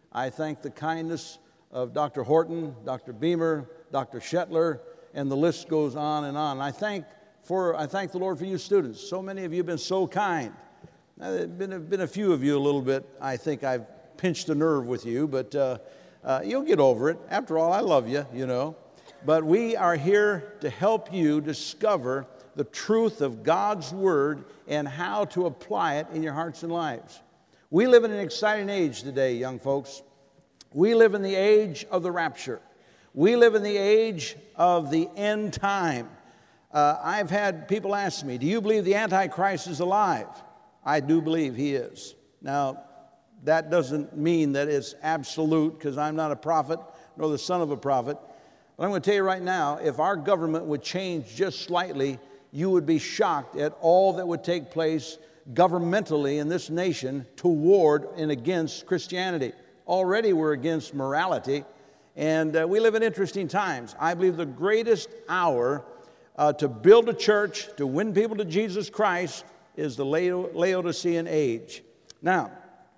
I thank the kindness of Dr. Horton, Dr. Beamer, Dr. Shetler, and the list goes on and on. I thank the Lord for you students. So many of you have been so kind. There have been a few of you a little bit, I think I've pinched a nerve with you, but you'll get over it. After all, I love you, you know. But we are here to help you discover the truth of God's Word and how to apply it in your hearts and lives. We live in an exciting age today, young folks. We live in the age of the rapture. We live in the age of the end time. I've had people ask me, do you believe the Antichrist is alive? I do believe he is. Now, that doesn't mean that it's absolute, because I'm not a prophet nor the son of a prophet. But I'm going to tell you right now, if our government would change just slightly, you would be shocked at all that would take place governmentally in this nation toward and against Christianity. Already we're against morality, and we live in interesting times. I believe the greatest hour to build a church, to win people to Jesus Christ, is the Laodicean age. Now,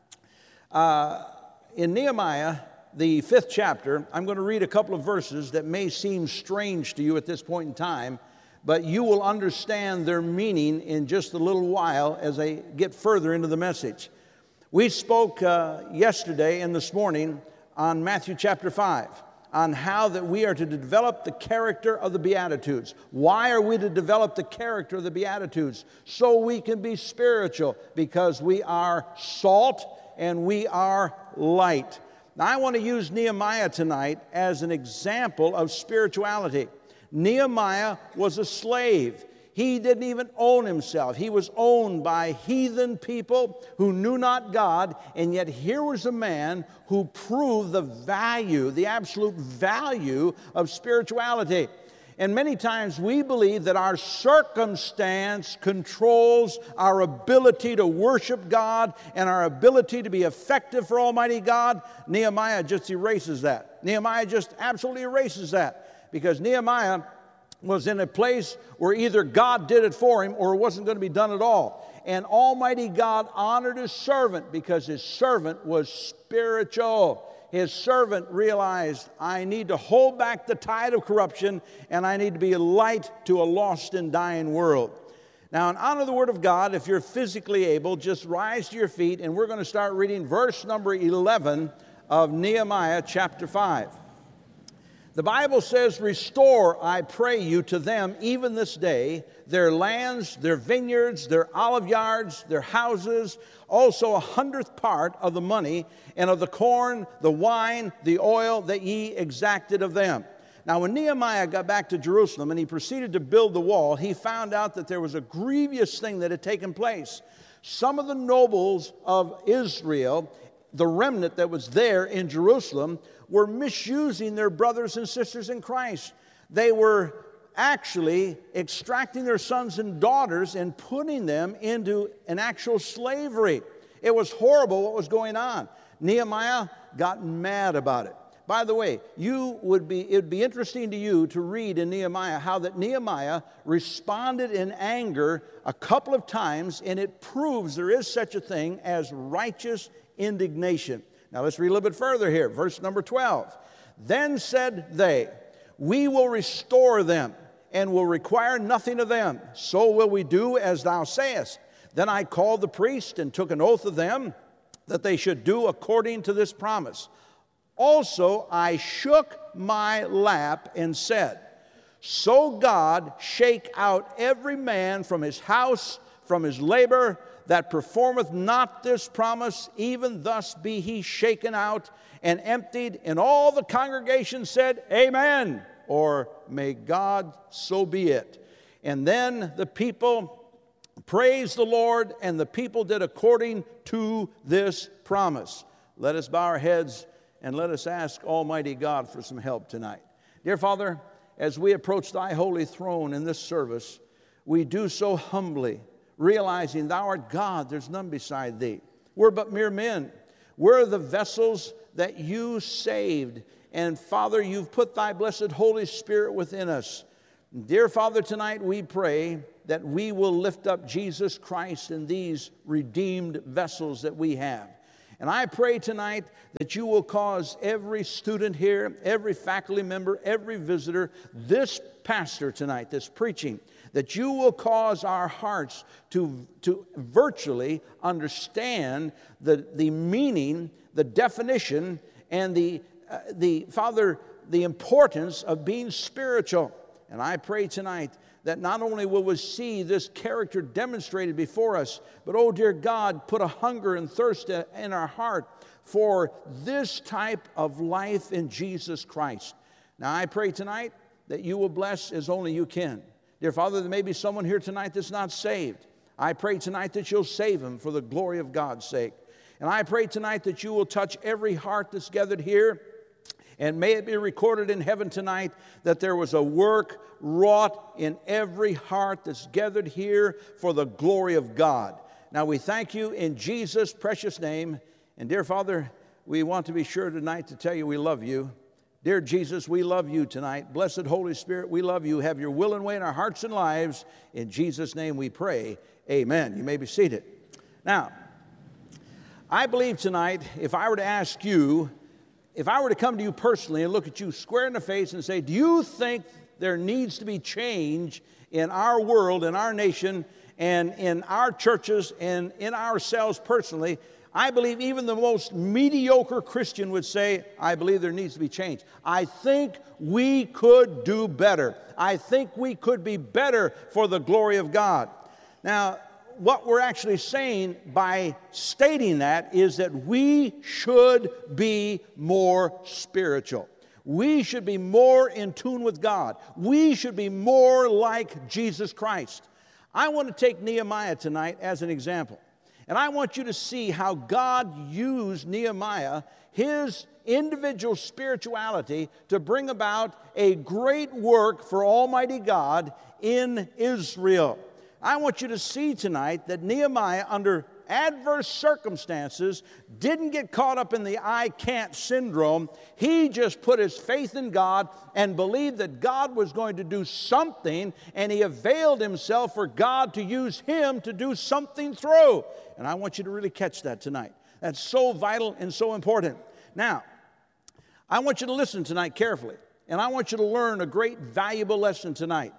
in Nehemiah, the 5th chapter, I'm going to read a couple of verses that may seem strange to you at this point in time, but you will understand their meaning in just a little while as I get further into the message. We spoke yesterday and this morning on Matthew chapter 5, on how that we are to develop the character of the Beatitudes. Why are we to develop the character of the Beatitudes? So we can be spiritual, because we are salt and we are light. Now, I want to use Nehemiah tonight as an example of spirituality. Nehemiah was a slave. He didn't even own himself. He was owned by heathen people who knew not God, and yet here was a man who proved the value, the absolute value of spirituality. And many times we believe that our circumstance controls our ability to worship God and our ability to be effective for Almighty God. Nehemiah just erases that. Nehemiah just absolutely erases that, because Nehemiah was in a place where either God did it for him or it wasn't going to be done at all. And Almighty God honored his servant because his servant was spiritual. His servant realized, I need to hold back the tide of corruption, and I need to be a light to a lost and dying world. Now, in honor of the Word of God, if you're physically able, just rise to your feet, and we're going to start reading verse number 11 of Nehemiah chapter 5. The Bible says, restore, I pray you, to them even this day, their lands, their vineyards, their olive yards, their houses, also 100th part of the money, and of the corn, the wine, the oil that ye exacted of them. Now, when Nehemiah got back to Jerusalem and he proceeded to build the wall, he found out that there was a grievous thing that had taken place. Some of the nobles of Israel, the remnant that was there in Jerusalem, were misusing their brothers and sisters in Christ. They were actually extracting their sons and daughters and putting them into an actual slavery. It was horrible what was going on. Nehemiah got mad about it. By the way, it would be interesting to you to read in Nehemiah how that Nehemiah responded in anger a couple of times, and it proves there is such a thing as righteous indignation. Now let's read a little bit further here. Verse number 12. Then said they, we will restore them and will require nothing of them. So will we do as thou sayest. Then I called the priest and took an oath of them that they should do according to this promise. Also I shook my lap and said, so God shake out every man from his house, from his labor, that performeth not this promise, even thus be he shaken out and emptied. And all the congregation said, amen, or may God so be it. And then the people praised the Lord, and the people did according to this promise. Let us bow our heads and let us ask Almighty God for some help tonight. Dear Father, as we approach thy holy throne in this service, we do so humbly, realizing thou art God, there's none beside thee. We're but mere men. We're the vessels that you saved. And Father, you've put thy blessed Holy Spirit within us. Dear Father, tonight we pray that we will lift up Jesus Christ in these redeemed vessels that we have. And I pray tonight that you will cause every student here, every faculty member, every visitor, this pastor tonight that's preaching, that you will cause our hearts to virtually understand the meaning, the definition, and the importance of being spiritual. And I pray tonight that not only will we see this character demonstrated before us, but, oh dear God, put a hunger and thirst in our heart for this type of life in Jesus Christ. Now I pray tonight that you will bless as only you can. Dear Father, there may be someone here tonight that's not saved. I pray tonight that you'll save him for the glory of God's sake. And I pray tonight that you will touch every heart that's gathered here. And may it be recorded in heaven tonight that there was a work wrought in every heart that's gathered here for the glory of God. Now we thank you in Jesus' precious name. And dear Father, we want to be sure tonight to tell you we love you. Dear Jesus, we love you tonight. Blessed Holy Spirit, we love you. Have your will and way in our hearts and lives. In Jesus' name we pray. Amen. You may be seated. Now, I believe tonight, if I were to ask you, if I were to come to you personally and look at you square in the face and say, do you think there needs to be change in our world, in our nation, and in our churches, and in ourselves personally? I believe even the most mediocre Christian would say, I believe there needs to be change. I think we could do better. I think we could be better for the glory of God. Now, what we're actually saying by stating that is that we should be more spiritual. We should be more in tune with God. We should be more like Jesus Christ. I want to take Nehemiah tonight as an example. And I want you to see how God used Nehemiah, his individual spirituality, to bring about a great work for Almighty God in Israel. I want you to see tonight that Nehemiah, under adverse circumstances, didn't get caught up in the I can't syndrome. He just put his faith in God and believed that God was going to do something, and he availed himself for God to use him to do something through. And I want you to really catch that tonight. That's so vital and so important. Now, I want you to listen tonight carefully, and I want you to learn a great valuable lesson tonight.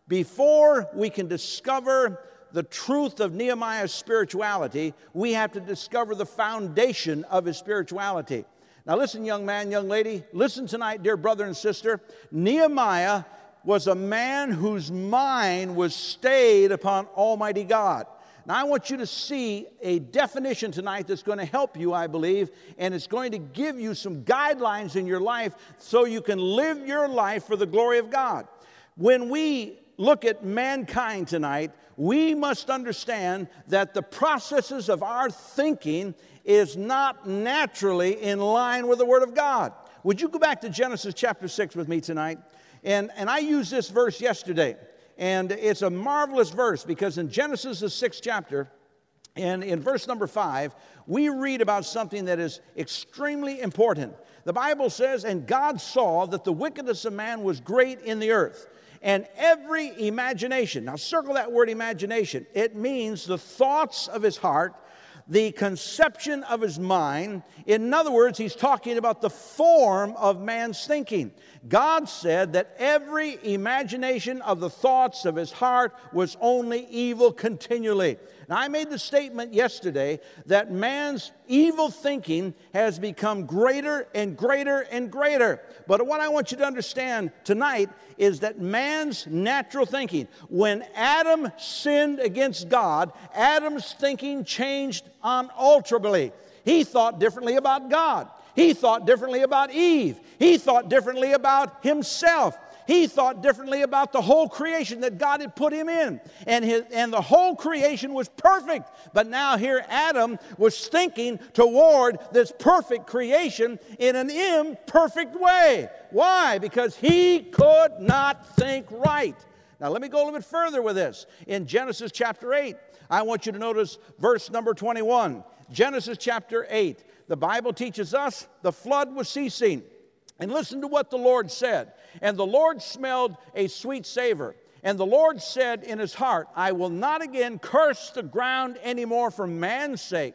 Before we can discover the truth of Nehemiah's spirituality, we have to discover the foundation of his spirituality. Now listen, young man, young lady, listen tonight, dear brother and sister. Nehemiah was a man whose mind was stayed upon Almighty God. Now I want you to see a definition tonight that's going to help you, I believe, and it's going to give you some guidelines in your life so you can live your life for the glory of God. When we look at mankind tonight, we must understand that the processes of our thinking is not naturally in line with the Word of God. Would you go back to Genesis chapter 6 with me tonight? And I used this verse yesterday, and it's a marvelous verse because in Genesis, the 6th chapter, and in verse number 5, we read about something that is extremely important. The Bible says, and God saw that the wickedness of man was great in the earth, and every imagination, now circle that word imagination, it means the thoughts of his heart, the conception of his mind. In other words, he's talking about the form of man's thinking. God said that every imagination of the thoughts of his heart was only evil continually. Now, I made the statement yesterday that man's evil thinking has become greater and greater and greater. But what I want you to understand tonight is that man's natural thinking, when Adam sinned against God, Adam's thinking changed unalterably. He thought differently about God. He thought differently about Eve. He thought differently about himself. He thought differently about the whole creation that God had put him in. And the whole creation was perfect. But now here Adam was thinking toward this perfect creation in an imperfect way. Why? Because he could not think right. Now let me go a little bit further with this. In Genesis chapter 8, I want you to notice verse number 21. Genesis chapter 8. The Bible teaches us the flood was ceasing. And listen to what the Lord said. And the Lord smelled a sweet savor. And the Lord said in his heart, I will not again curse the ground anymore for man's sake,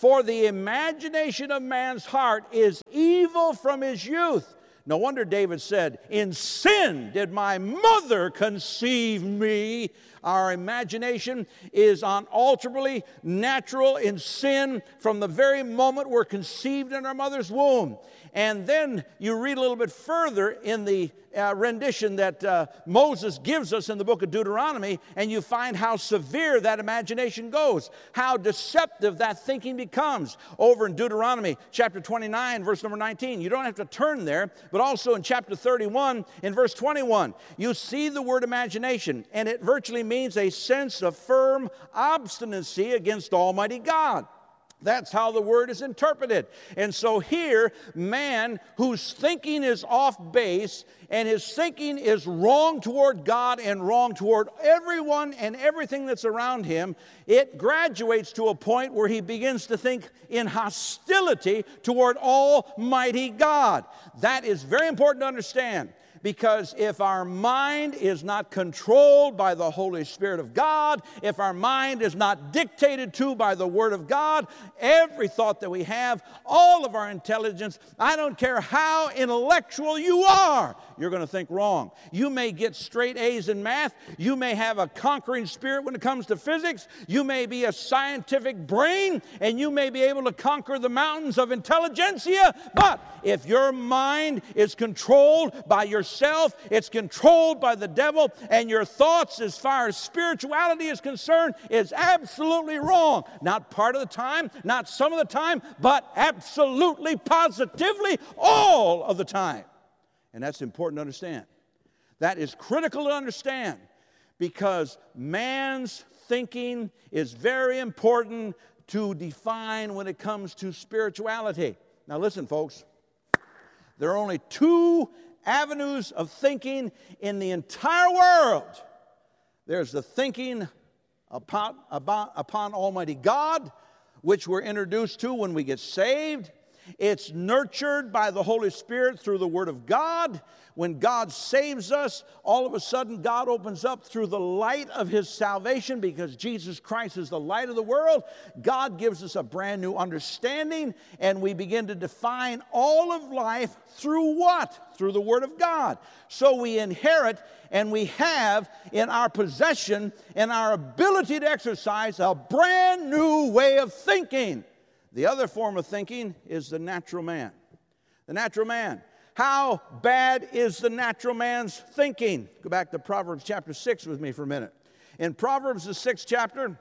For the imagination of man's heart is evil from his youth. No wonder David said, in sin did my mother conceive me. Our imagination is unalterably natural in sin from the very moment we're conceived in our mother's womb. And then you read a little bit further in the rendition that Moses gives us in the book of Deuteronomy, and you find how severe that imagination goes, how deceptive that thinking becomes. Over in Deuteronomy chapter 29, verse number 19. You don't have to turn there, but also in chapter 31, in verse 21, you see the word imagination, and it virtually means a sense of firm obstinacy against Almighty God. That's how the word is interpreted. And so here, man whose thinking is off base and his thinking is wrong toward God and wrong toward everyone and everything that's around him, it graduates to a point where he begins to think in hostility toward Almighty God. That is very important to understand. Because if our mind is not controlled by the Holy Spirit of God, if our mind is not dictated to by the Word of God, every thought that we have, all of our intelligence, I don't care how intellectual you are, you're going to think wrong. You may get straight A's in math. You may have a conquering spirit when it comes to physics. You may be a scientific brain, and you may be able to conquer the mountains of intelligentsia. But if your mind is controlled by yourself, it's controlled by the devil, and your thoughts as far as spirituality is concerned is absolutely wrong. Not part of the time, not some of the time, but absolutely, positively, all of the time. And that's important to understand. That is critical to understand because man's thinking is very important to define when it comes to spirituality. Now listen, folks. There are only two avenues of thinking in the entire world. There's the thinking upon Almighty God, which we're introduced to when we get saved. It's nurtured by the Holy Spirit through the Word of God. When God saves us, all of a sudden God opens up through the light of His salvation because Jesus Christ is the light of the world. God gives us a brand new understanding, and we begin to define all of life through what? Through the Word of God. So we inherit and we have in our possession and our ability to exercise a brand new way of thinking. The other form of thinking is the natural man. The natural man. How bad is the natural man's thinking? Go back to Proverbs chapter 6 with me for a minute. In Proverbs, the 6th chapter,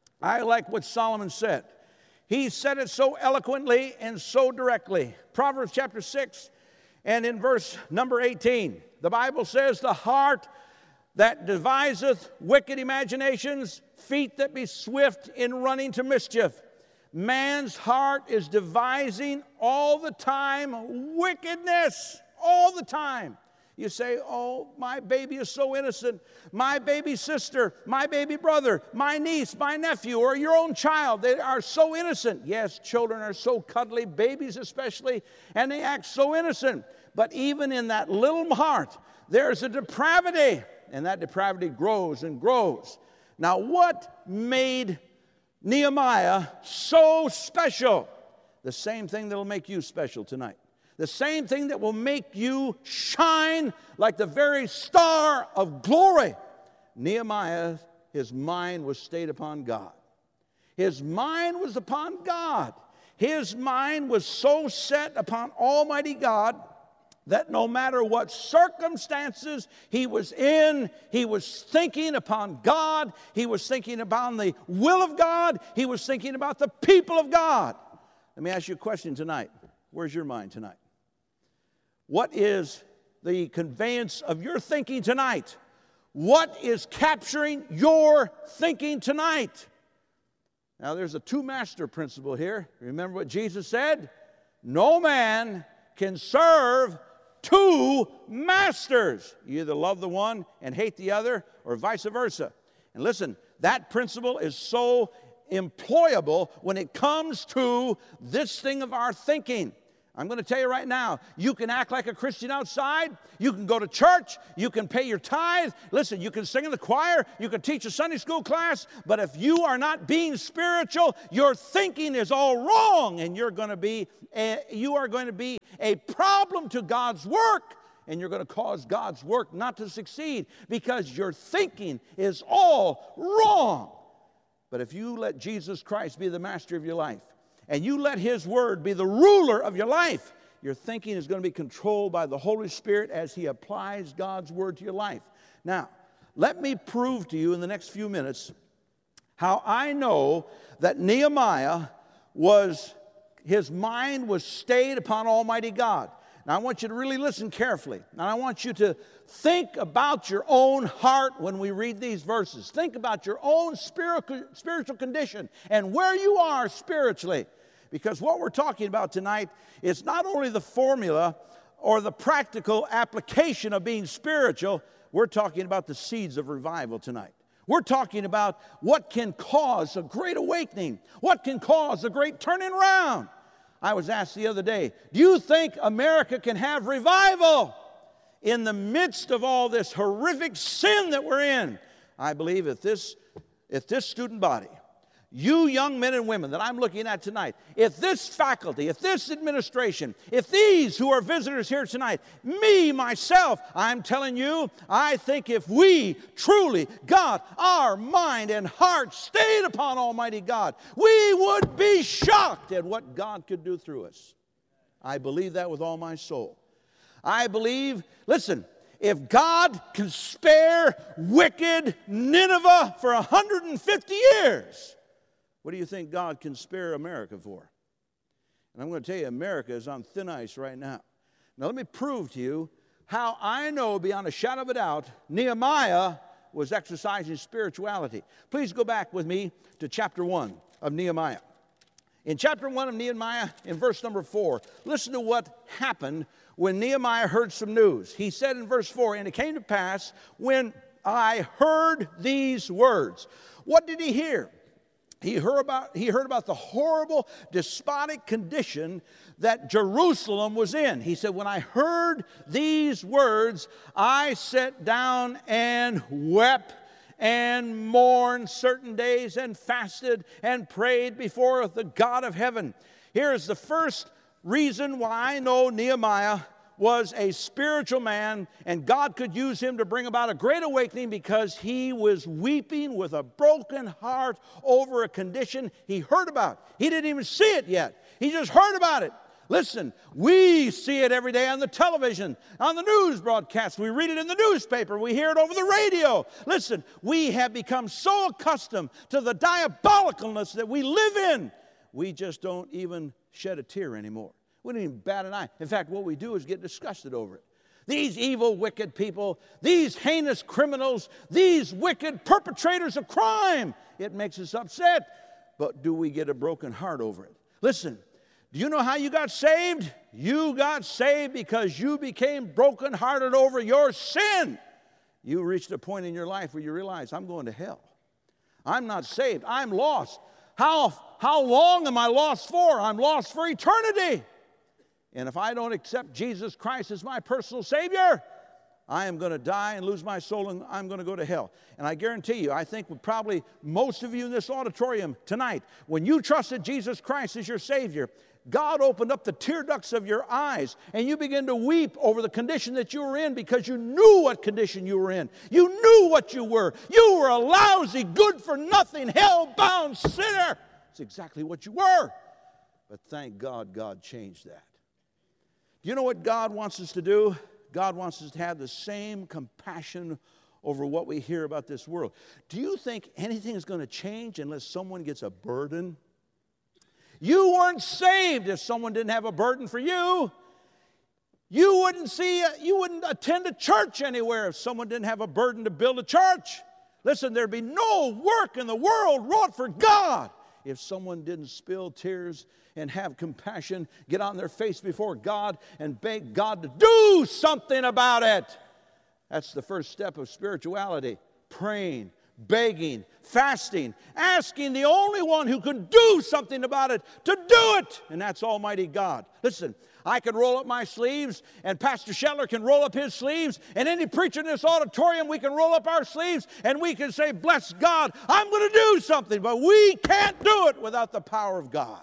I like what Solomon said. He said it so eloquently and so directly. Proverbs chapter 6 and in verse number 18, the Bible says, the heart that deviseth wicked imaginations, feet that be swift in running to mischief. Man's heart is devising all the time wickedness, all the time. You say, oh, my baby is so innocent. My baby sister, my baby brother, my niece, my nephew, or your own child, they are so innocent. Yes, children are so cuddly, babies especially, and they act so innocent. But even in that little heart, there's a depravity, and that depravity grows and grows. Now, what made Nehemiah so special? The same thing that will make you special tonight. The same thing that will make you shine like the very star of glory. Nehemiah, his mind was stayed upon God. His mind was upon God. His mind was so set upon Almighty God that no matter what circumstances he was in, he was thinking upon God. He was thinking about the will of God. He was thinking about the people of God. Let me ask you a question tonight. Where's your mind tonight? What is the conveyance of your thinking tonight? What is capturing your thinking tonight? Now, there's a two-master principle here. Remember what Jesus said? No man can serve two masters. You either love the one and hate the other, or vice versa. And listen, that principle is so employable when it comes to this thing of our thinking. I'm going to tell you right now, you can act like a Christian outside. You can go to church. You can pay your tithe. Listen, you can sing in the choir. You can teach a Sunday school class. But if you are not being spiritual, your thinking is all wrong. And you are going to be a problem to God's work. And you're going to cause God's work not to succeed because your thinking is all wrong. But if you let Jesus Christ be the master of your life, and you let His Word be the ruler of your life, your thinking is going to be controlled by the Holy Spirit as He applies God's Word to your life. Now, let me prove to you in the next few minutes how I know that Nehemiah his mind was stayed upon Almighty God. Now, I want you to really listen carefully. And I want you to think about your own heart when we read these verses. Think about your own spiritual condition and where you are spiritually. Because what we're talking about tonight is not only the formula or the practical application of being spiritual, we're talking about the seeds of revival tonight. We're talking about what can cause a great awakening, what can cause a great turning around. I was asked the other day, do you think America can have revival in the midst of all this horrific sin that we're in? I believe if this student body, you young men and women that I'm looking at tonight, if this faculty, if this administration, if these who are visitors here tonight, me, myself, I'm telling you, I think if we truly got our mind and heart stayed upon Almighty God, we would be shocked at what God could do through us. I believe that with all my soul. I believe, listen, if God can spare wicked Nineveh for 150 years, what do you think God can spare America for? And I'm going to tell you, America is on thin ice right now. Now, let me prove to you how I know beyond a shadow of a doubt Nehemiah was exercising spirituality. Please go back with me to chapter 1 of Nehemiah. In chapter 1 of Nehemiah, in verse number 4, listen to what happened when Nehemiah heard some news. He said in verse 4, "And it came to pass when I heard these words." What did he hear? He heard about the horrible, despotic condition that Jerusalem was in. He said, when I heard these words, I sat down and wept and mourned certain days and fasted and prayed before the God of heaven. Here's the first reason why I know Nehemiah was a spiritual man, and God could use him to bring about a great awakening because he was weeping with a broken heart over a condition he heard about. He didn't even see it yet. He just heard about it. Listen, we see it every day on the television, on the news broadcasts. We read it in the newspaper. We hear it over the radio. Listen, we have become so accustomed to the diabolicalness that we live in, we just don't even shed a tear anymore. We don't even bat an eye. In fact, what we do is get disgusted over it. These evil, wicked people, these heinous criminals, these wicked perpetrators of crime, it makes us upset. But do we get a broken heart over it? Listen, do you know how you got saved? You got saved because you became brokenhearted over your sin. You reached a point in your life where you realize, I'm going to hell. I'm not saved. I'm lost. How long am I lost for? I'm lost for eternity. And if I don't accept Jesus Christ as my personal Savior, I am going to die and lose my soul, and I'm going to go to hell. And I guarantee you, I think probably most of you in this auditorium tonight, when you trusted Jesus Christ as your Savior, God opened up the tear ducts of your eyes, and you began to weep over the condition that you were in because you knew what condition you were in. You knew what you were. You were a lousy, good-for-nothing, hell-bound sinner. That's exactly what you were. But thank God, God changed that. Do you know what God wants us to do? God wants us to have the same compassion over what we hear about this world. Do you think anything is going to change unless someone gets a burden? You weren't saved if someone didn't have a burden for you. You wouldn't attend a church anywhere if someone didn't have a burden to build a church. Listen, there'd be no work in the world wrought for God if someone didn't spill tears and have compassion, get on their face before God and beg God to do something about it. That's the first step of spirituality. Praying, begging, fasting, asking the only one who can do something about it to do it, and that's Almighty God. Listen, I can roll up my sleeves, and Pastor Shetler can roll up his sleeves, and any preacher in this auditorium, we can roll up our sleeves, and we can say, bless God, I'm going to do something. But we can't do it without the power of God.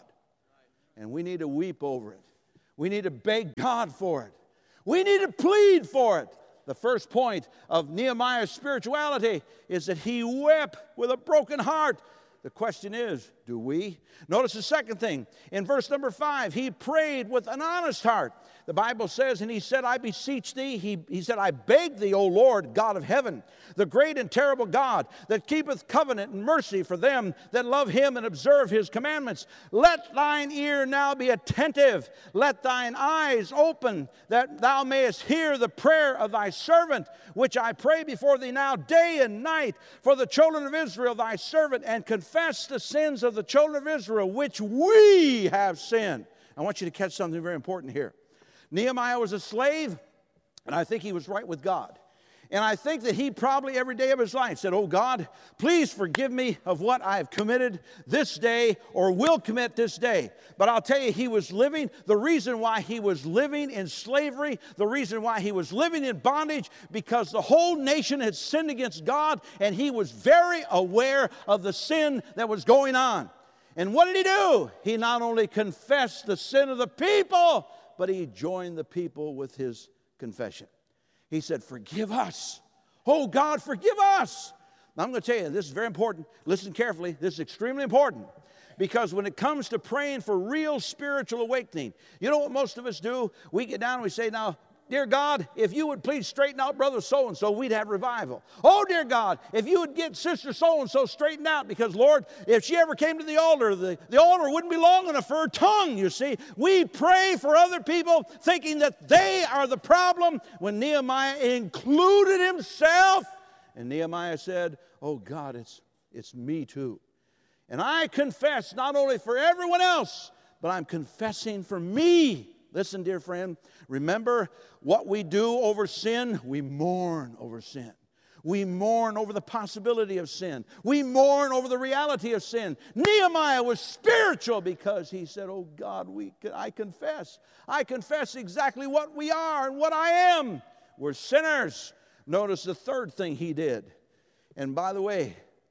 And we need to weep over it. We need to beg God for it. We need to plead for it. The first point of Nehemiah's spirituality is that he wept with a broken heart. The question is, do we? Notice the second thing. In verse number 5, he prayed with an honest heart. The Bible says, and he said, I beseech thee. He said, I beg thee, O Lord, God of heaven, the great and terrible God, that keepeth covenant and mercy for them that love him and observe his commandments. Let thine ear now be attentive. Let thine eyes open, that thou mayest hear the prayer of thy servant, which I pray before thee now day and night for the children of Israel, thy servant, and confess the sins of the children of Israel, which we have sinned. I want you to catch something very important here. Nehemiah was a slave, and I think he was right with God. And I think that he probably every day of his life said, oh God, please forgive me of what I have committed this day or will commit this day. But I'll tell you, he was living, the reason why he was living in slavery, the reason why he was living in bondage, because the whole nation had sinned against God, and he was very aware of the sin that was going on. And what did he do? He not only confessed the sin of the people, but he joined the people with his confession. He said, forgive us. Oh, God, forgive us. Now, I'm going to tell you, this is very important. Listen carefully. This is extremely important. Because when it comes to praying for real spiritual awakening, you know what most of us do? We get down and we say, now, dear God, if you would please straighten out brother so-and-so, we'd have revival. Oh, dear God, if you would get sister so-and-so straightened out, because, Lord, if she ever came to the altar wouldn't be long enough for her tongue, you see. We pray for other people thinking that they are the problem, when Nehemiah included himself. And Nehemiah said, oh, God, it's me too. And I confess not only for everyone else, but I'm confessing for me. Listen, dear friend, remember what we do over sin? We mourn over sin. We mourn over the possibility of sin. We mourn over the reality of sin. Nehemiah was spiritual because he said, oh God, I confess. I confess exactly what we are and what I am. We're sinners. Notice the third thing he did. And by the way,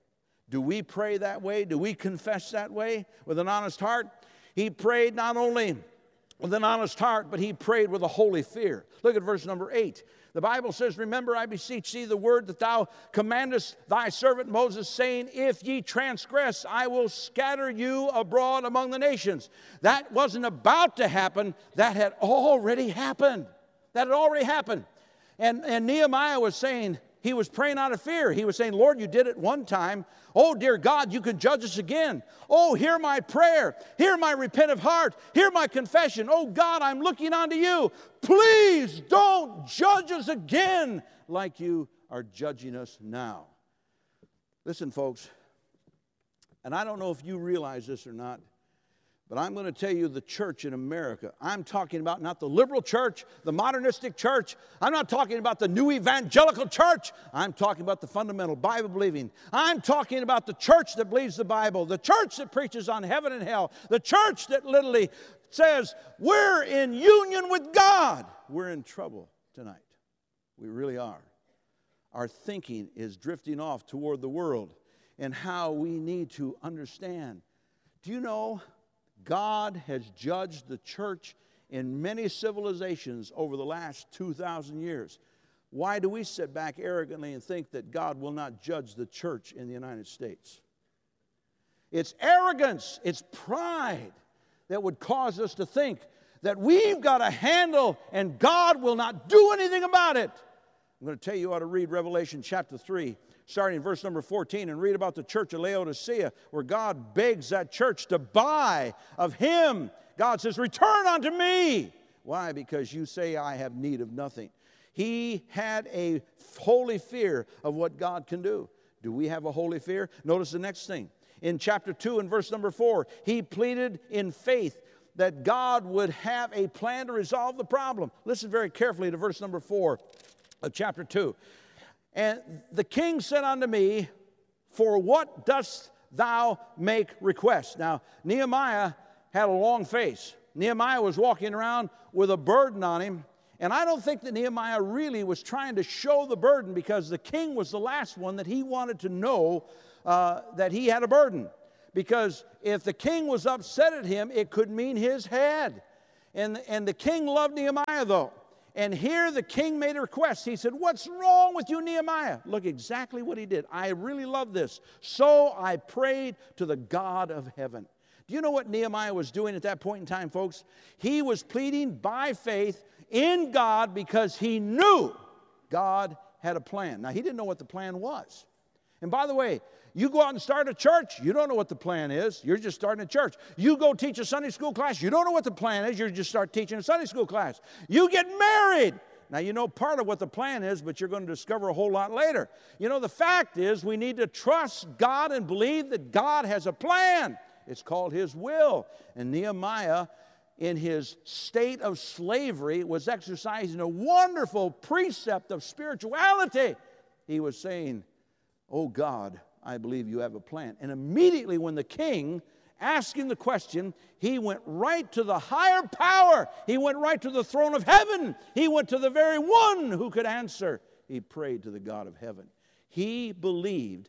do we pray that way? Do we confess that way with an honest heart? He prayed not only with an honest heart, but he prayed with a holy fear. Look at verse number 8. The Bible says, remember, I beseech thee, the word that thou commandest thy servant Moses, saying, if ye transgress, I will scatter you abroad among the nations. That wasn't about to happen. That had already happened. That had already happened. And Nehemiah was saying, he was praying out of fear. He was saying, Lord, you did it one time. Oh, dear God, you can judge us again. Oh, hear my prayer. Hear my repentant heart. Hear my confession. Oh, God, I'm looking unto you. Please don't judge us again like you are judging us now. Listen, folks, and I don't know if you realize this or not, but I'm going to tell you the church in America. I'm talking about not the liberal church, the modernistic church. I'm not talking about the new evangelical church. I'm talking about the fundamental Bible believing. I'm talking about the church that believes the Bible, the church that preaches on heaven and hell, the church that literally says we're in union with God. We're in trouble tonight. We really are. Our thinking is drifting off toward the world and how we need to understand. Do you know God has judged the church in many civilizations over the last 2,000 years? Why do we sit back arrogantly and think that God will not judge the church in the United States? It's arrogance, it's pride that would cause us to think that we've got a handle and God will not do anything about it. I'm going to tell you, you ought to read Revelation chapter 3, starting in verse number 14, and read about the church of Laodicea, where God begs that church to buy of Him. God says, return unto me. Why? Because you say, I have need of nothing. He had a holy fear of what God can do. Do we have a holy fear? Notice the next thing. In chapter 2 and verse number 4, he pleaded in faith that God would have a plan to resolve the problem. Listen very carefully to verse number 4 of chapter 2. And the king said unto me, for what dost thou make request? Now, Nehemiah had a long face. Nehemiah was walking around with a burden on him. And I don't think that Nehemiah really was trying to show the burden, because the king was the last one that he wanted to know that he had a burden. Because if the king was upset at him, it could mean his head. And the king loved Nehemiah, though. And here the king made a request. He said, "What's wrong with you, Nehemiah?" Look exactly what he did. I really love this. "So I prayed to the God of heaven." Do you know what Nehemiah was doing at that point in time, folks? He was pleading by faith in God, because he knew God had a plan. Now, he didn't know what the plan was. And by the way, you go out and start a church, you don't know what the plan is. You're just starting a church. You go teach a Sunday school class, you don't know what the plan is. You just start teaching a Sunday school class. You get married. Now, you know part of what the plan is, but you're going to discover a whole lot later. You know, the fact is we need to trust God and believe that God has a plan. It's called His will. And Nehemiah, in his state of slavery, was exercising a wonderful precept of spirituality. He was saying, "Oh God, I believe you have a plan." And immediately when the king asked him the question, he went right to the higher power. He went right to the throne of heaven. He went to the very one who could answer. He prayed to the God of heaven. He believed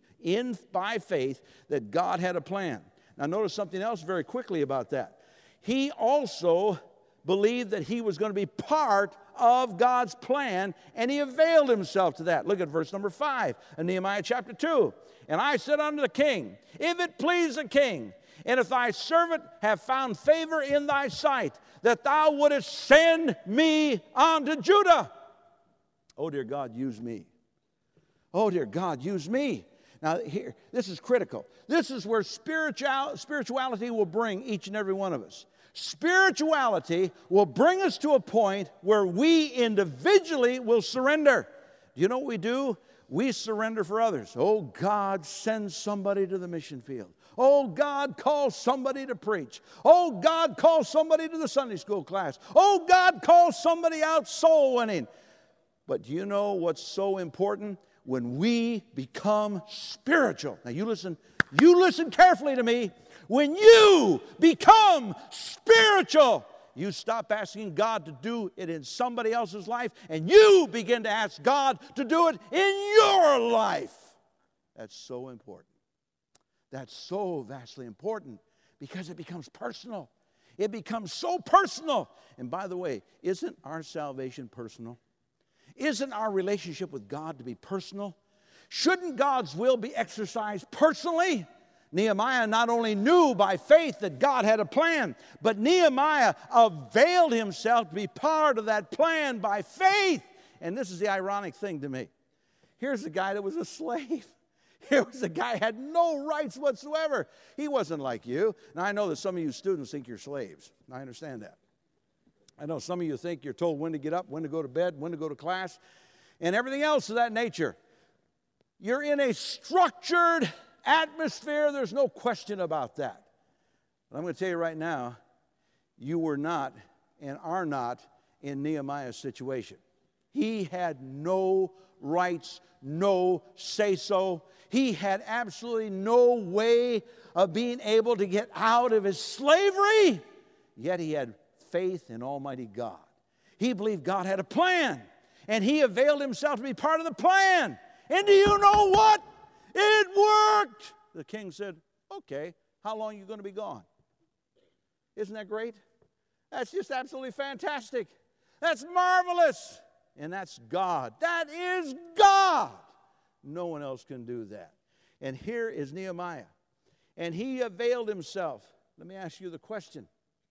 by faith that God had a plan. Now notice something else very quickly about that. He also believed that he was going to be part of God's plan, and he availed himself to that. Look at verse number 5 in Nehemiah chapter 2. "And I said unto the king, If it please the king, and if thy servant have found favor in thy sight, that thou wouldest send me unto Judah." Oh, dear God, use me. Oh, dear God, use me. Now, here, this is critical. This is where spirituality will bring each and every one of us. Spirituality will bring us to a point where we individually will surrender. Do you know what we do? We surrender for others. "Oh, God, send somebody to the mission field. Oh, God, call somebody to preach. Oh, God, call somebody to the Sunday school class. Oh, God, call somebody out soul winning." But do you know what's so important? When we become spiritual. Now, you listen carefully to me. When you become spiritual, you stop asking God to do it in somebody else's life, and you begin to ask God to do it in your life. That's so important. That's so vastly important, because it becomes personal. It becomes so personal. And by the way, isn't our salvation personal? Isn't our relationship with God to be personal? Shouldn't God's will be exercised personally? Nehemiah not only knew by faith that God had a plan, but Nehemiah availed himself to be part of that plan by faith. And this is the ironic thing to me. Here's a guy that was a slave. Here was a guy who had no rights whatsoever. He wasn't like you. Now, I know that some of you students think you're slaves. I understand that. I know some of you think you're told when to get up, when to go to bed, when to go to class, and everything else of that nature. You're in a structured atmosphere. There's no question about that. But I'm going to tell you right now, you were not and are not in Nehemiah's situation. He had no rights, no say-so. He had absolutely no way of being able to get out of his slavery. Yet he had faith in Almighty God. He believed God had a plan, and he availed himself to be part of the plan. And do you know what? It worked. The king said, "Okay, how long are you going to be gone?" Isn't that great? That's just absolutely fantastic. That's marvelous. And that's God. That is God. No one else can do that. And here is Nehemiah. And he availed himself. Let me ask you the question.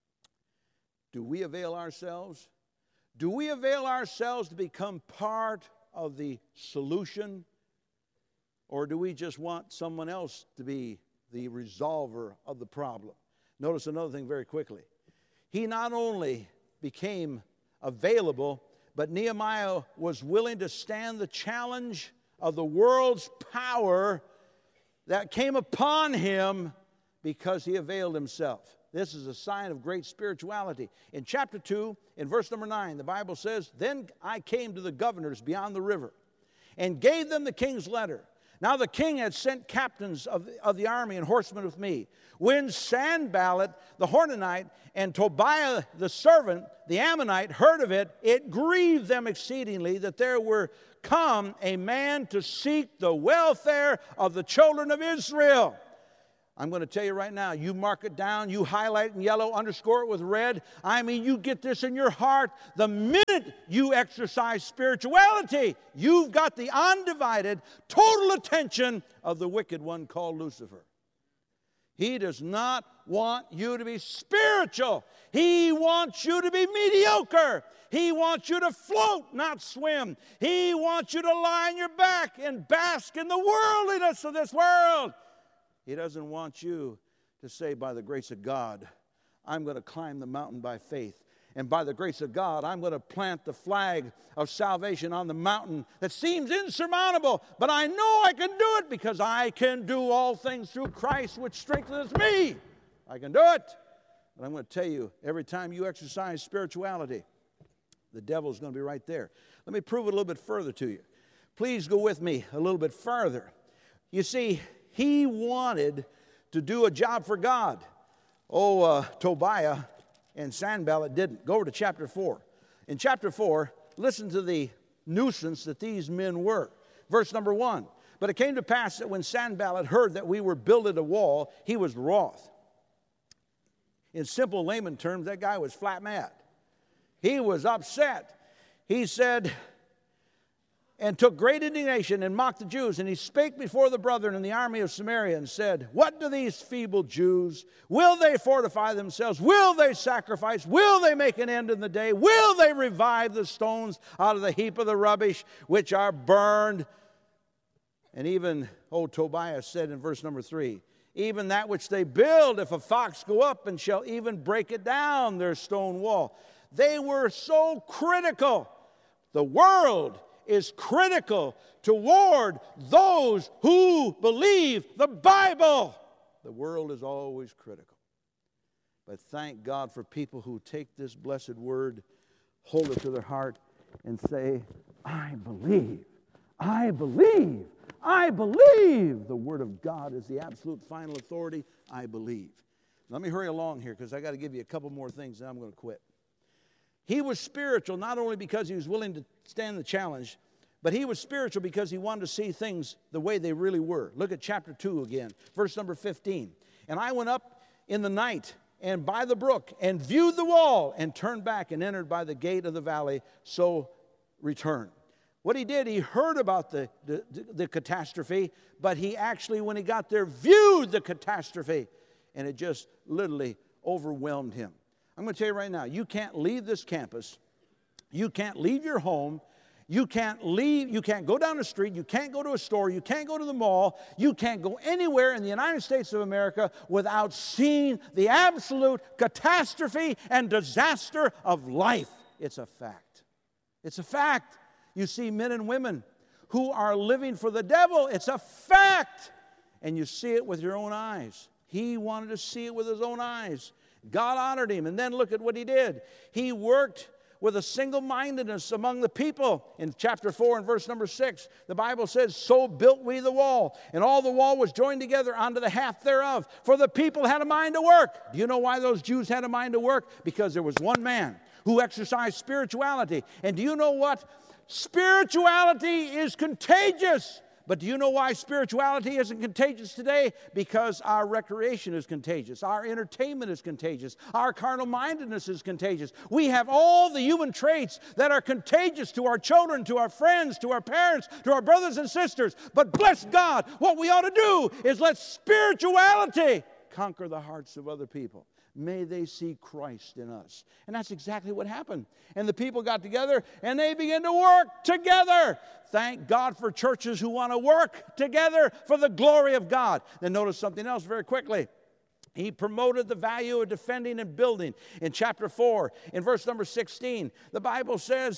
Do we avail ourselves? Do we avail ourselves to become part of the solution? Or do we just want someone else to be the resolver of the problem? Notice another thing very quickly. He not only became available, but Nehemiah was willing to stand the challenge of the world's power that came upon him because he availed himself. This is a sign of great spirituality. In chapter 2, in verse number 9, the Bible says, "Then I came to the governors beyond the river and gave them the king's letter. Now the king had sent captains of the army and horsemen with me. When Sanballat the Horonite and Tobiah the servant, the Ammonite, heard of it, it grieved them exceedingly that there were come a man to seek the welfare of the children of Israel. I'm going to tell you right now, you mark it down, you highlight it in yellow, underscore it with red. I mean, you get this in your heart. The minute you exercise spirituality, you've got the undivided, total attention of the wicked one called Lucifer. He does not want you to be spiritual. He wants you to be mediocre. He wants you to float, not swim. He wants you to lie on your back and bask in the worldliness of this world. He doesn't want you to say, by the grace of God, I'm going to climb the mountain by faith. And by the grace of God, I'm going to plant the flag of salvation on the mountain that seems insurmountable. But I know I can do it because I can do all things through Christ, which strengthens me. I can do it. But I'm going to tell you, every time you exercise spirituality, the devil's going to be right there. Let me prove it a little bit further to you. Please go with me a little bit further. You see, he wanted to do a job for God. Tobiah and Sanballat didn't. Go over to chapter 4. In chapter 4, listen to the nuisance that these men were. Verse number 1. But it came to pass that when Sanballat heard that we were building a wall, he was wroth. In simple layman terms, that guy was flat mad. He was upset. He said, and took great indignation and mocked the Jews. And he spake before the brethren in the army of Samaria and said, what do these feeble Jews? Will they fortify themselves? Will they sacrifice? Will they make an end in the day? Will they revive the stones out of the heap of the rubbish which are burned? And even, Tobiah said in verse number 3, even that which they build, if a fox go up and shall even break it down, their stone wall. They were so critical. The world is critical toward those who believe the Bible. The world is always critical. But thank God for people who take this blessed word, hold it to their heart, and say, I believe, I believe, I believe. The word of God is the absolute final authority. I believe. Let me hurry along here because I got to give you a couple more things and I'm going to quit. He was spiritual not only because he was willing to stand the challenge, but he was spiritual because he wanted to see things the way they really were. Look at chapter 2 again, verse number 15. And I went up in the night and by the brook and viewed the wall and turned back and entered by the gate of the valley, so returned. What he did, he heard about the catastrophe, but he actually, when he got there, viewed the catastrophe, and it just literally overwhelmed him. I'm going to tell you right now, you can't leave this campus. You can't leave your home. You can't go down the street. You can't go to a store. You can't go to the mall. You can't go anywhere in the United States of America without seeing the absolute catastrophe and disaster of life. It's a fact. It's a fact. You see men and women who are living for the devil. It's a fact. And you see it with your own eyes. He wanted to see it with his own eyes. God honored him. And then look at what he did. He worked with a single-mindedness among the people. In chapter 4 and verse number 6, the Bible says, so built we the wall, and all the wall was joined together unto the half thereof, for the people had a mind to work. Do you know why those Jews had a mind to work? Because there was one man who exercised spirituality. And do you know what? Spirituality is contagious. But do you know why spirituality isn't contagious today? Because our recreation is contagious. Our entertainment is contagious. Our carnal-mindedness is contagious. We have all the human traits that are contagious to our children, to our friends, to our parents, to our brothers and sisters. But bless God, what we ought to do is let spirituality conquer the hearts of other people. May they see Christ in us. And that's exactly what happened. And the people got together and they began to work together. Thank God for churches who want to work together for the glory of God. Then notice something else very quickly. He promoted the value of defending and building. In chapter 4, in verse number 16, the Bible says,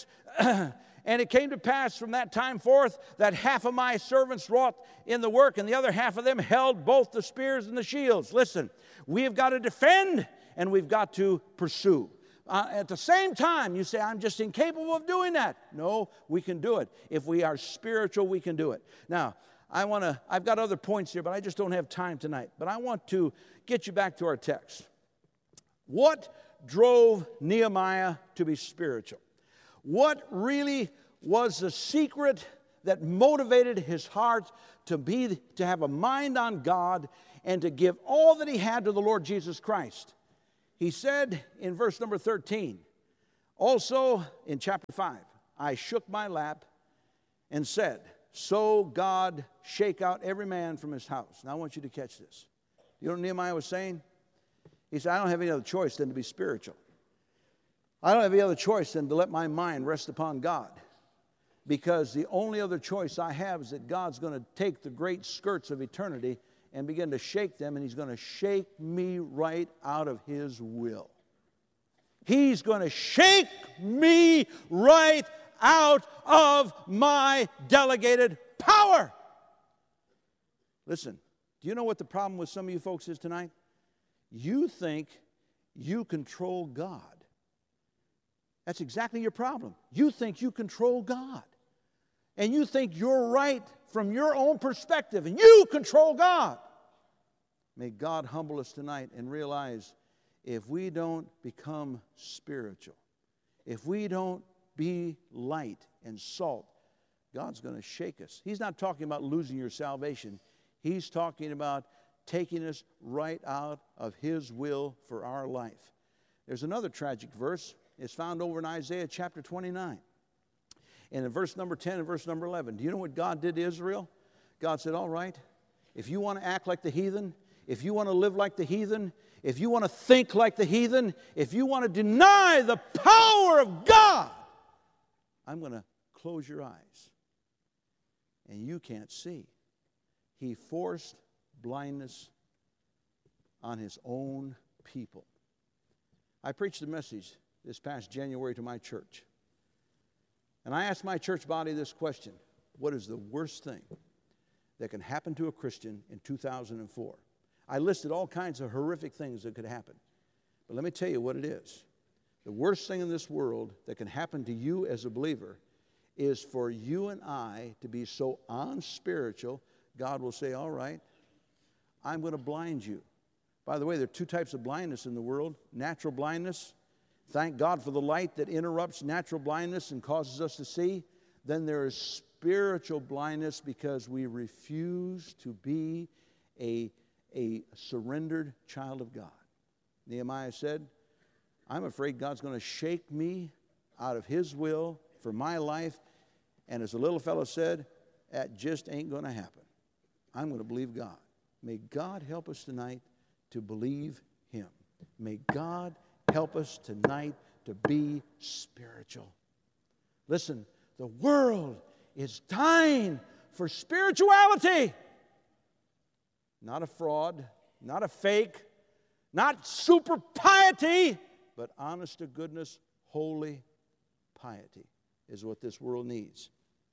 and it came to pass from that time forth that half of my servants wrought in the work, and the other half of them held both the spears and the shields. Listen, we've got to defend and we've got to pursue. At the same time, you say, I'm just incapable of doing that. No, we can do it. If we are spiritual, we can do it. Now, I've got other points here, but I just don't have time tonight. But I want to get you back to our text. What drove Nehemiah to be spiritual? What really was the secret that motivated his heart to have a mind on God and to give all that he had to the Lord Jesus Christ? He said in verse number 13, also in chapter 5, I shook my lap and said, so God shake out every man from his house. Now I want you to catch this. You know what Nehemiah was saying? He said, I don't have any other choice than to be spiritual. I don't have any other choice than to let my mind rest upon God. Because the only other choice I have is that God's going to take the great skirts of eternity and begin to shake them, and He's going to shake me right out of His will. He's going to shake me right out of my delegated power. Listen, do you know what the problem with some of you folks is tonight? You think you control God. That's exactly your problem. You think you control God. And you think you're right from your own perspective, and you control God. May God humble us tonight and realize if we don't become spiritual, if we don't be light and salt, God's going to shake us. He's not talking about losing your salvation. He's talking about taking us right out of His will for our life. There's another tragic verse. It's found over in Isaiah chapter 29. And in verse number 10 and verse number 11, do you know what God did to Israel? God said, all right, if you want to act like the heathen, if you want to live like the heathen, if you want to think like the heathen, if you want to deny the power of God, I'm going to close your eyes. And you can't see. He forced blindness on His own people. I preached a message this past January to my church. And I asked my church body this question: what is the worst thing that can happen to a Christian in 2004? I listed all kinds of horrific things that could happen. But let me tell you what it is. The worst thing in this world that can happen to you as a believer is for you and I to be so unspiritual, God will say, all right, I'm going to blind you. By the way, there are two types of blindness in the world. Natural blindness. Thank God for the light that interrupts natural blindness and causes us to see. Then there is spiritual blindness because we refuse to be a surrendered child of God. Nehemiah said, I'm afraid God's going to shake me out of His will for my life. And as the little fellow said, that just ain't going to happen. I'm going to believe God. May God help us tonight to believe Him. May God help us tonight to be spiritual. Listen, the world is dying for spirituality. Not a fraud, not a fake, not super piety, but honest to goodness, holy piety is what this world needs.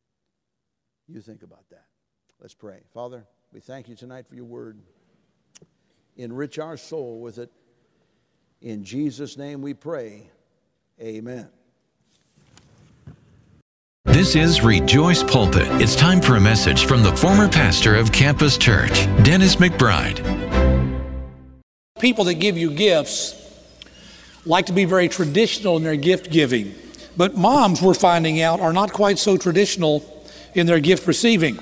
You think about that. Let's pray. Father, we thank You tonight for Your word. Enrich our soul with it. In Jesus' name we pray. Amen. This is Rejoice Pulpit. It's time for a message from the former pastor of Campus Church, Dennis McBride. People that give you gifts like to be very traditional in their gift giving. But moms, we're finding out, are not quite so traditional in their gift receiving.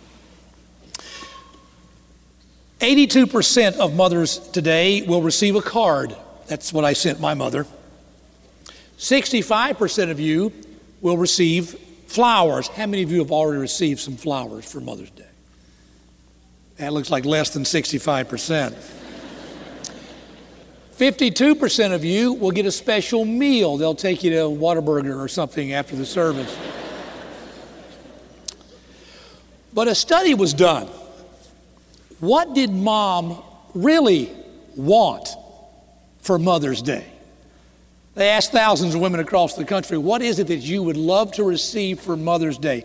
82% of mothers today will receive a card. That's what I sent my mother. 65% of you will receive flowers. How many of you have already received some flowers for Mother's Day? That looks like less than 65%. 52% of you will get a special meal. They'll take you to Whataburger or something after the service. But a study was done. What did mom really want for Mother's Day? They asked thousands of women across the country, what is it that you would love to receive for Mother's Day?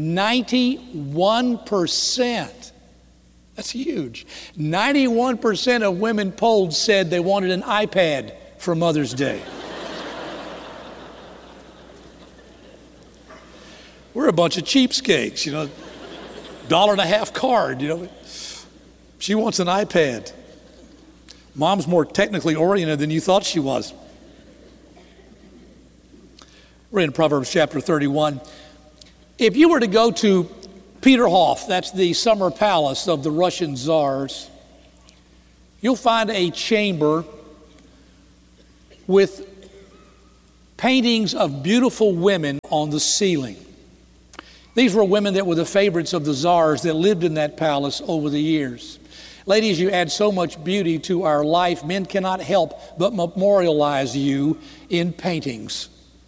91%. That's huge. 91% of women polled said they wanted an iPad for Mother's Day. We're a bunch of cheapskates, you know. $1.50 card, you know. She wants an iPad. Mom's more technically oriented than you thought she was. We're in Proverbs chapter 31. If you were to go to Peterhof, that's the summer palace of the Russian czars, you'll find a chamber with paintings of beautiful women on the ceiling. These were women that were the favorites of the czars that lived in that palace over the years. Ladies, you add so much beauty to our life, men cannot help but memorialize you in paintings.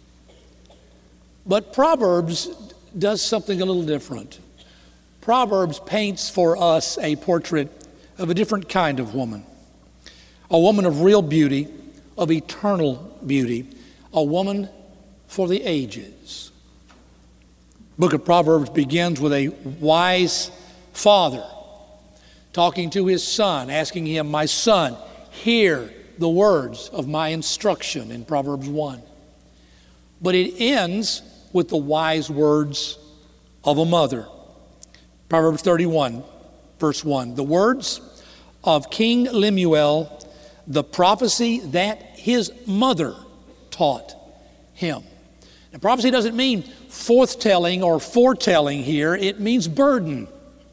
But Proverbs does something a little different. Proverbs paints for us a portrait of a different kind of woman. A woman of real beauty, of eternal beauty, a woman for the ages. The book of Proverbs begins with a wise father talking to his son, asking him, "My son, hear the words of my instruction," in Proverbs 1. But it ends with the wise words of a mother. Proverbs 31, verse 1. The words of King Lemuel, the prophecy that his mother taught him. Now, prophecy doesn't mean forthtelling or foretelling here. It means burden.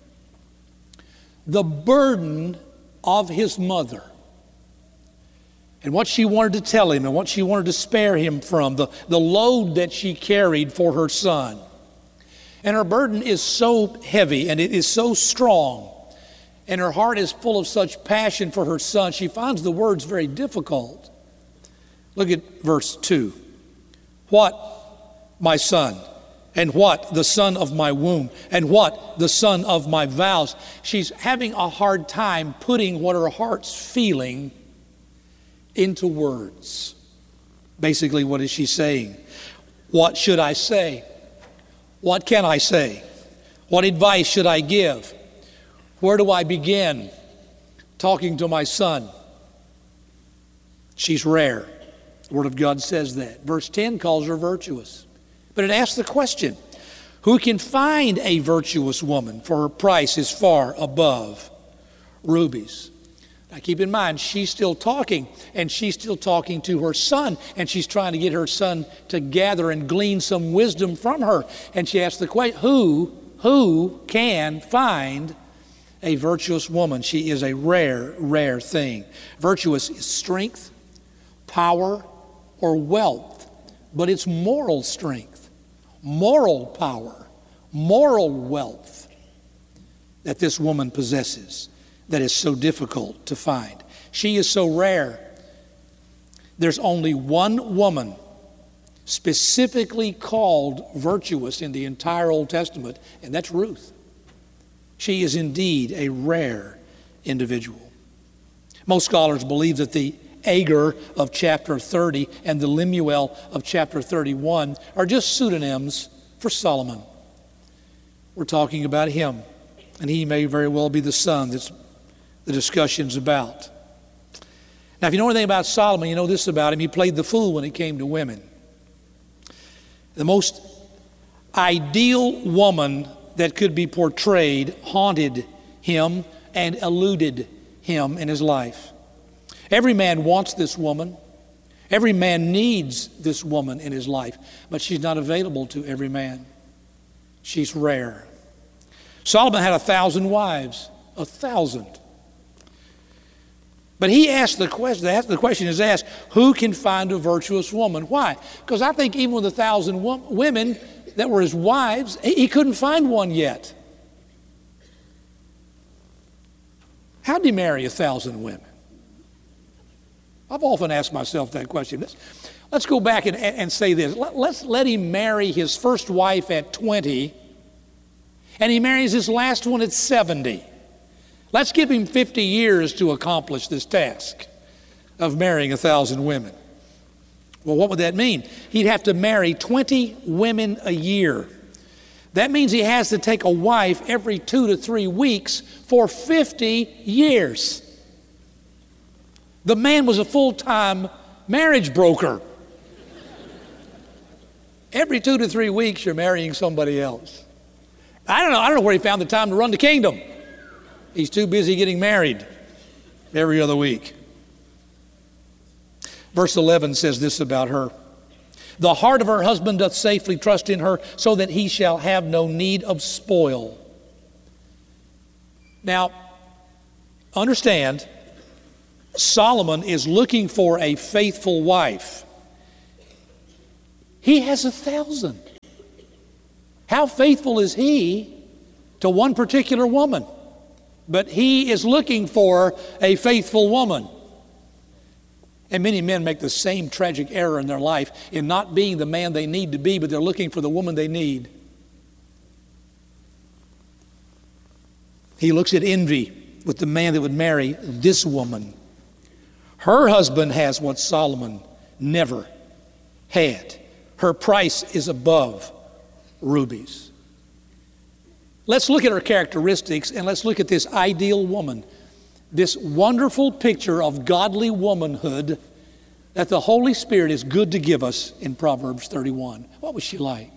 The burden of his mother. And what she wanted to tell him and what she wanted to spare him from, the load that she carried for her son. And her burden is so heavy and it is so strong. And her heart is full of such passion for her son. She finds the words very difficult. Look at verse 2. What, my son? And what, the son of my womb? And what, the son of my vows? She's having a hard time putting what her heart's feeling into words. Basically, what is she saying? What should I say? What can I say? What advice should I give? Where do I begin talking to my son? She's rare. The Word of God says that. Verse 10 calls her virtuous. But it asks the question, who can find a virtuous woman? For her price is far above rubies. Now keep in mind, she's still talking, and she's still talking to her son, and she's trying to get her son to gather and glean some wisdom from her. And she asks the question, who can find a virtuous woman? She is a rare, rare thing. Virtuous is strength, power, or wealth, but it's moral strength, moral power, moral wealth that this woman possesses that is so difficult to find. She is so rare. There's only one woman specifically called virtuous in the entire Old Testament, and that's Ruth. She is indeed a rare individual. Most scholars believe that the Agur of chapter 30 and the Lemuel of chapter 31 are just pseudonyms for Solomon. We're talking about him, and he may very well be the son that's the discussion's about. Now, if you know anything about Solomon, you know this about him. He played the fool when it came to women. The most ideal woman that could be portrayed haunted him and eluded him in his life. Every man wants this woman. Every man needs this woman in his life, but she's not available to every man. She's rare. Solomon had 1,000 wives, 1,000. But he asked the question is asked, who can find a virtuous woman? Why? Because I think even with 1,000 women that were his wives, he couldn't find one yet. How did he marry 1,000 women? I've often asked myself that question. Let's go back and say this. Let's let him marry his first wife at 20, and he marries his last one at 70. Let's give him 50 years to accomplish this task of marrying 1,000 women. Well, what would that mean? He'd have to marry 20 women a year. That means he has to take a wife every 2 to 3 weeks for 50 years. The man was a full-time marriage broker. Every 2 to 3 weeks, you're marrying somebody else. I don't know where he found the time to run the kingdom. He's too busy getting married every other week. Verse 11 says this about her. The heart of her husband doth safely trust in her, so that he shall have no need of spoil. Now, understand, Solomon is looking for a faithful wife. He has 1,000. How faithful is he to one particular woman? But he is looking for a faithful woman. And many men make the same tragic error in their life in not being the man they need to be, but they're looking for the woman they need. He looks at envy with the man that would marry this woman. Her husband has what Solomon never had. Her price is above rubies. Let's look at her characteristics, and let's look at this ideal woman. This wonderful picture of godly womanhood that the Holy Spirit is good to give us in Proverbs 31. What was she like?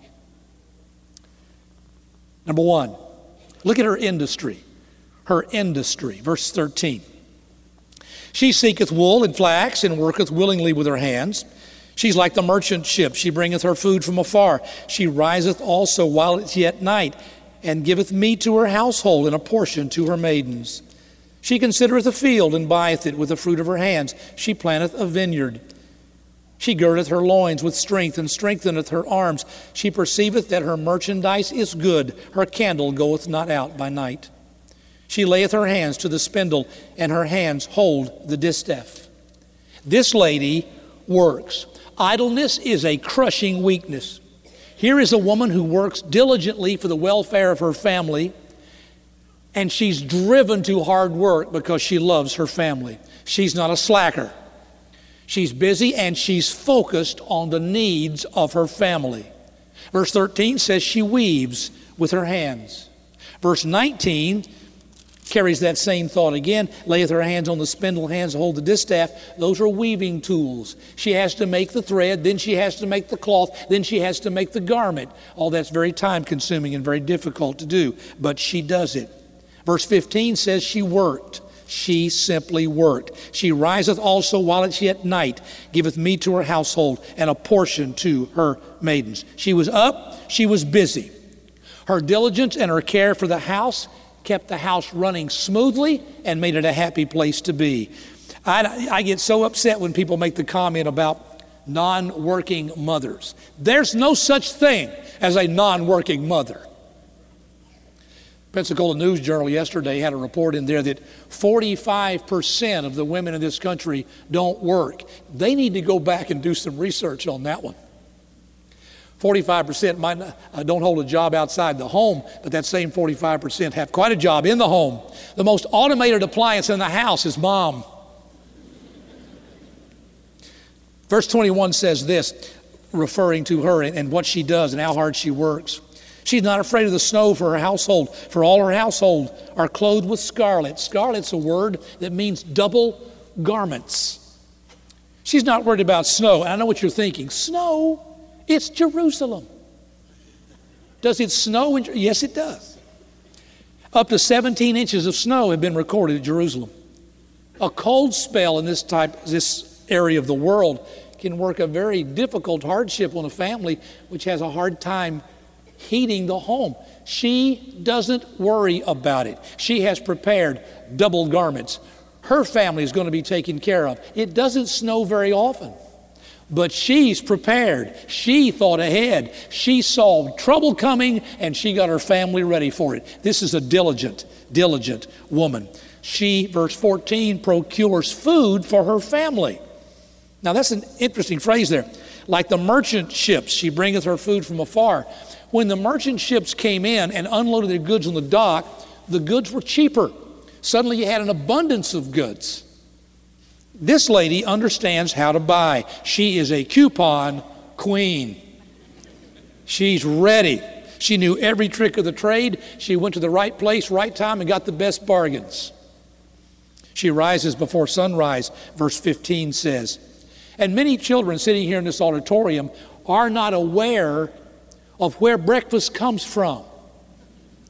Number one, look at her industry. Her industry, verse 13. She seeketh wool and flax, and worketh willingly with her hands. She's like the merchant ship. She bringeth her food from afar. She riseth also while it's yet night, and giveth meat to her household, and a portion to her maidens. She considereth a field, and buyeth it with the fruit of her hands. She planteth a vineyard. She girdeth her loins with strength, and strengtheneth her arms. She perceiveth that her merchandise is good. Her candle goeth not out by night. She layeth her hands to the spindle, and her hands hold the distaff. This lady works. Idleness is a crushing weakness. Here is a woman who works diligently for the welfare of her family, and she's driven to hard work because she loves her family. She's not a slacker. She's busy and she's focused on the needs of her family. Verse 13 says she weaves with her hands. Verse 19 carries that same thought again. Layeth her hands on the spindle, hands hold the distaff. Those are weaving tools. She has to make the thread, then she has to make the cloth, then she has to make the garment. All that's very time consuming and very difficult to do, but she does it. Verse 15 says she worked. She simply worked. She riseth also while it's yet night, giveth meat to her household, and a portion to her maidens. She was up, she was busy. Her diligence and her care for the house kept the house running smoothly and made it a happy place to be. I get so upset when people make the comment about non-working mothers. There's no such thing as a non-working mother. Pensacola News Journal yesterday had a report in there that 45% of the women in this country don't work. They need to go back and do some research on that one. 45% might not, don't hold a job outside the home, but that same 45% have quite a job in the home. The most automated appliance in the house is mom. Verse 21 says this, referring to her and what she does and how hard she works. She's not afraid of the snow for her household, for all her household are clothed with scarlet. Scarlet's a word that means double garments. She's not worried about snow. And I know what you're thinking. Snow? It's Jerusalem. Does it snow? Yes, it does. Up to 17 inches of snow have been recorded at Jerusalem. A cold spell in this area of the world can work a very difficult hardship on a family which has a hard time heating the home. She doesn't worry about it. She has prepared double garments. Her family is going to be taken care of. It doesn't snow very often, but she's prepared. She thought ahead. She saw trouble coming and she got her family ready for it. This is a diligent woman. She, verse 14, procures food for her family. Now that's an interesting phrase there. Like the merchant ships, she bringeth her food from afar. When the merchant ships came in and unloaded their goods on the dock, the goods were cheaper. Suddenly you had an abundance of goods. This lady understands how to buy. She is a coupon queen. She's ready. She knew every trick of the trade. She went to the right place, right time, and got the best bargains. She rises before sunrise, verse 15 says. And many children sitting here in this auditorium are not aware of where breakfast comes from.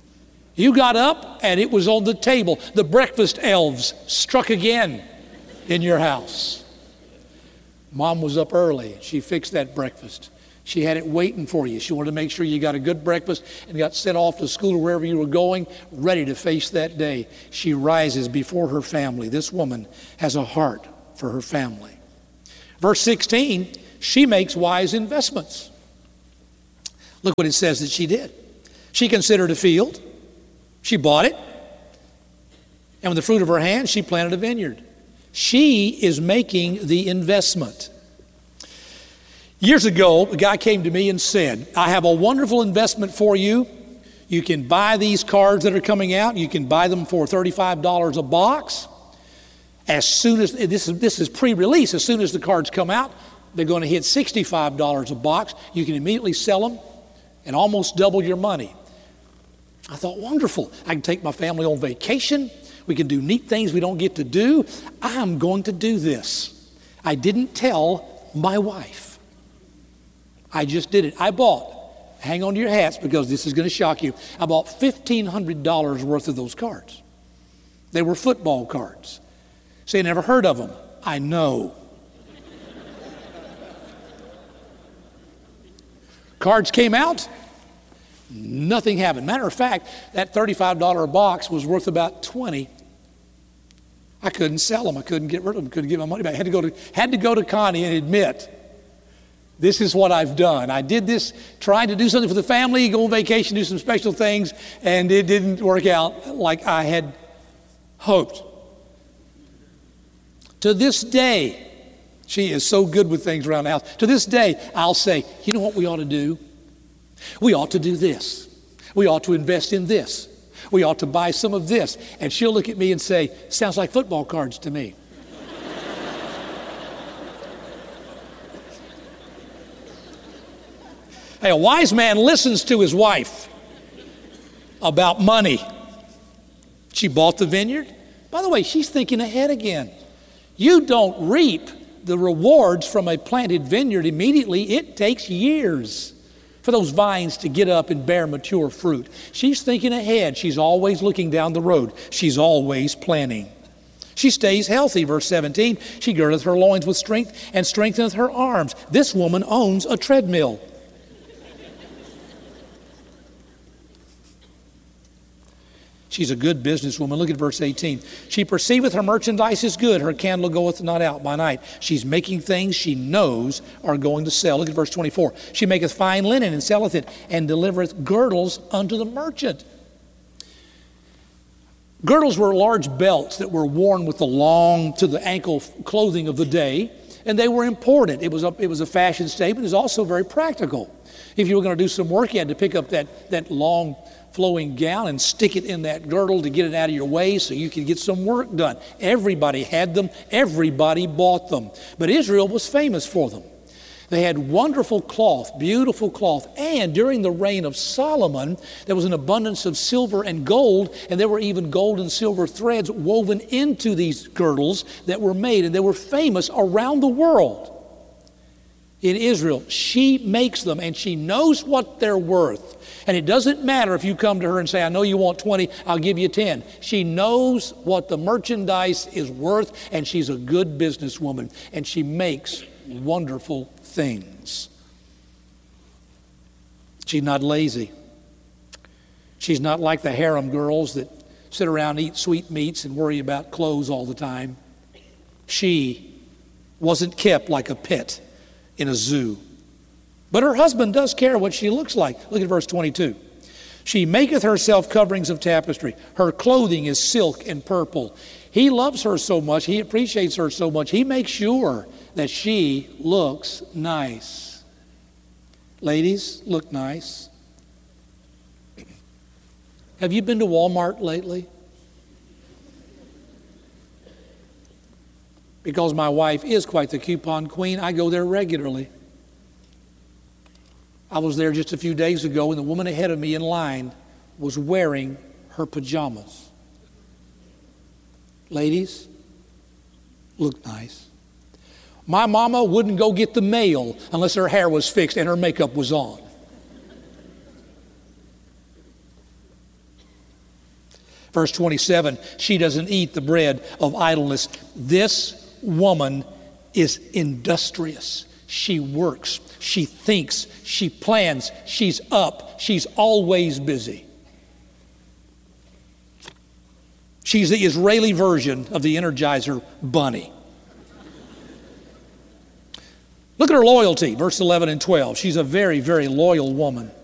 You got up and it was on the table. The breakfast elves struck again in your house. Mom was up early. She fixed that breakfast. She had it waiting for you. She wanted to make sure you got a good breakfast and got sent off to school or wherever you were going, ready to face that day. She rises before her family. This woman has a heart for her family. Verse 16, she makes wise investments. Look what it says that she did. She considered a field. She bought it. And with the fruit of her hand, she planted a vineyard. She is making the investment. Years ago, a guy came to me and said, I have a wonderful investment for you. You can buy these cards that are coming out. You can buy them for $35 a box. As soon as, this is pre-release, as soon as the cards come out, they're going to hit $65 a box. You can immediately sell them and almost double your money. I thought, wonderful. I can take my family on vacation. We can do neat things we don't get to do. I'm going to do this. I didn't tell my wife. I just did it. I bought, hang on to your hats because this is going to shock you, I bought $1,500 worth of those cards. They were football cards. Say, never heard of them. I know. Cards came out, nothing happened. Matter of fact, that $35 box was worth about $20. I couldn't sell them. I couldn't get rid of them. Couldn't get my money back. Had to go to Connie and admit, this is what I've done. I did this trying to do something for the family, go on vacation, do some special things, and it didn't work out like I had hoped. To this day, she is so good with things around the house. To this day, I'll say, you know what we ought to do? We ought to do this. We ought to invest in this. We ought to buy some of this. And she'll look at me and say, sounds like football cards to me. Hey, a wise man listens to his wife about money. She bought the vineyard. By the way, she's thinking ahead again. You don't reap the rewards from a planted vineyard immediately. It takes years for those vines to get up and bear mature fruit. She's thinking ahead. She's always looking down the road. She's always planning. She stays healthy, verse 17. She girdeth her loins with strength and strengtheneth her arms. This woman owns a treadmill. She's a good businesswoman. Look at verse 18. She perceiveth her merchandise is good. Her candle goeth not out by night. She's making things she knows are going to sell. Look at verse 24. She maketh fine linen and selleth it and delivereth girdles unto the merchant. Girdles were large belts that were worn with the long to the ankle clothing of the day, and they were important. It was a fashion statement. It was also very practical. If you were going to do some work, you had to pick up that long flowing gown and stick it in that girdle to get it out of your way so you could get some work done. Everybody had them. Everybody bought them. But Israel was famous for them. They had wonderful cloth, beautiful cloth, and during the reign of Solomon, there was an abundance of silver and gold, and there were even gold and silver threads woven into these girdles that were made, and they were famous around the world. In Israel, she makes them, and she knows what they're worth. And it doesn't matter if you come to her and say, I know you want 20, I'll give you 10. She knows what the merchandise is worth, and she's a good businesswoman, and she makes wonderful things. She's not lazy. She's not like the harem girls that sit around and eat sweetmeats and worry about clothes all the time. She wasn't kept like a pet in a zoo. But her husband does care what she looks like. Look at verse 22. She maketh herself coverings of tapestry. Her clothing is silk and purple. He loves her so much. He appreciates her so much. He makes sure that she looks nice. Ladies, look nice. Have you been to Walmart lately? Because my wife is quite the coupon queen, I go there regularly. I was there just a few days ago, and the woman ahead of me in line was wearing her pajamas. Ladies, look nice. My mama wouldn't go get the mail unless her hair was fixed and her makeup was on. Verse 27, she doesn't eat the bread of idleness. This woman is industrious. She works, she thinks, she plans, she's up, she's always busy. She's the Israeli version of the Energizer Bunny. Look at her loyalty, verse 11 and 12. She's a very, very loyal woman.